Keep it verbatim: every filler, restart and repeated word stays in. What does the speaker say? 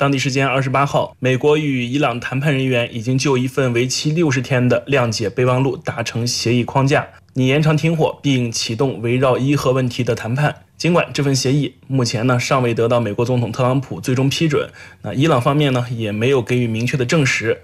当地时间二十八号，美国与伊朗谈判人员已经就一份为期六十天的谅解备忘录达成协议框架，拟延长停火并启动围绕伊核问题的谈判。尽管这份协议目前呢尚未得到美国总统特朗普最终批准，那伊朗方面呢也没有给予明确的证实。